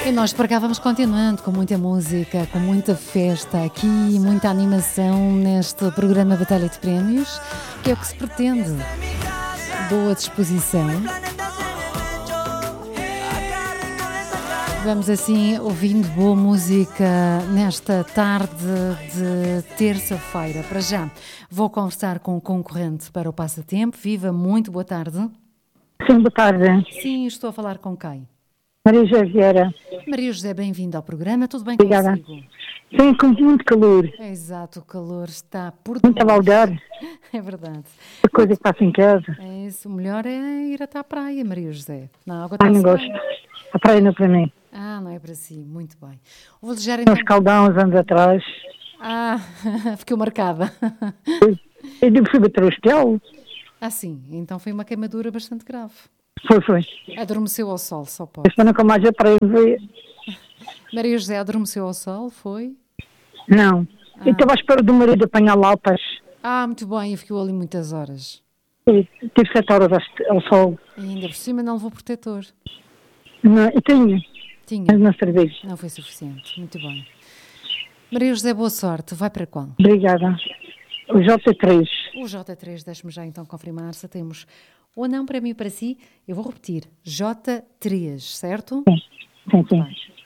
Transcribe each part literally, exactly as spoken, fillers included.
E nós para cá vamos continuando com muita música, com muita festa aqui, muita animação neste programa Batalha de Prémios, que é o que se pretende. Boa disposição. Vamos assim ouvindo boa música nesta tarde de terça-feira. Para já, vou conversar com o concorrente para o passatempo. Viva, muito boa tarde. Sim, boa tarde. Sim, estou a falar com quem? Maria José Vieira. Maria José, bem-vinda ao programa. Tudo bem Obrigada. consigo? Sim, com muito calor. É exato, o calor está por Muito a baldear. É verdade. A coisa que faço em casa. É isso, o melhor é ir até à praia, Maria José. Na água está Ai, não gosto. A praia não é para mim. Ah, não é para si, muito bem. Vou desejar então... Uns caldão uns anos atrás. Ah, ficou marcada. Eu digo que fui bater o hotel. Ah, sim, então foi uma queimadura bastante grave. Foi, foi. Adormeceu ao sol, só pode. Esta nunca mais a praia veio. Maria José adormeceu ao sol, foi? Não. Ah. Eu estava à espera do marido apanhar lapas. Ah, muito bem, e ficou ali muitas horas. E tive sete horas ao- ao sol. E ainda por cima não levou protetor. Não, e tinha, Tinha, mas não serviu. não foi suficiente, muito bem. Maria José, boa sorte, vai para qual? Obrigada. O J três. O J três, deixe-me já então confirmar se temos ou não prémio para si. Eu vou repetir, J três, certo? Sim, sim.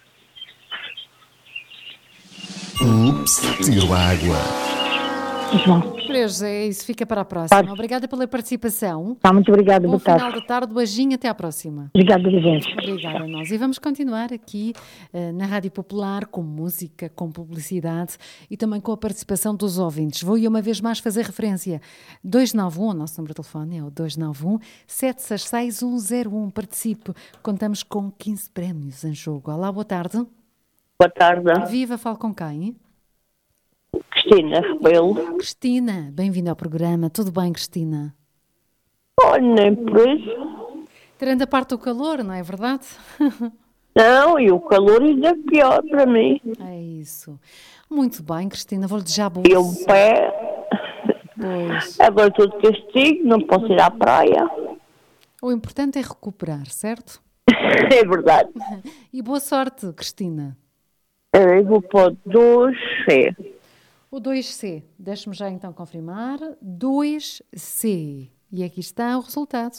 Ups, tiro a água. João. Maria José, isso fica para a próxima. Obrigada pela participação. Tá, muito obrigada. Bom Boa final tarde. de tarde, beijinho, até à próxima. Obrigada, gente. Obrigada a nós. E vamos continuar aqui uh, na Rádio Popular com música, com publicidade e também com a participação dos ouvintes. Vou uma vez mais fazer referência. dois nove um, o nosso número de telefone é o dois nove um, sete seis seis, um zero um. Participe. Contamos com quinze prémios em jogo. Olá, boa tarde. Boa tarde, Viva, falo com quem? Cristina Rebelo. Cristina, bem-vinda ao programa. Tudo bem, Cristina? Olha, nem por isso. Tirando a parte do calor, não é verdade? Não, e o calor ainda é pior para mim. É isso. Muito bem, Cristina, vou-lhe já boa E o pé, Pois. agora estou de castigo, não posso ir à praia. O importante é recuperar, certo? É verdade. E boa sorte, Cristina. Eu vou para o dois C. O dois C, deixe-me já então confirmar. dois C. E aqui está o resultado.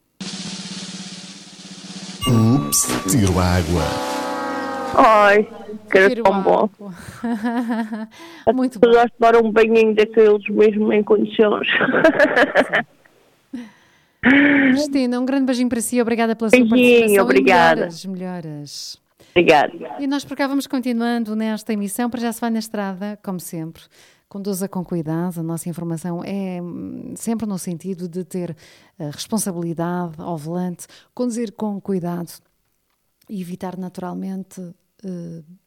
Ups, tiro a água. Ai, que era Tiro tão bom. água. Muito Eu bem. gosto de tomar um banhinho daqueles mesmo em condições. Cristina, um grande beijinho para si. Obrigada pela sua Beijinho, participação. obrigada. E melhoras, melhoras. Obrigada. E nós por cá vamos continuando nesta emissão. Para já se vai na estrada, como sempre. Conduza com cuidado. A nossa informação é hum, sempre no sentido de ter uh, responsabilidade ao volante, conduzir com cuidado e evitar naturalmente uh,